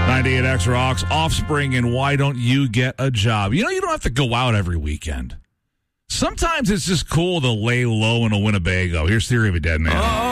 98X Rocks, Offspring, and Why Don't You Get a Job? You know, you don't have to go out every weekend. Sometimes it's just cool to lay low in a Winnebago. Here's Theory of a Dead Man.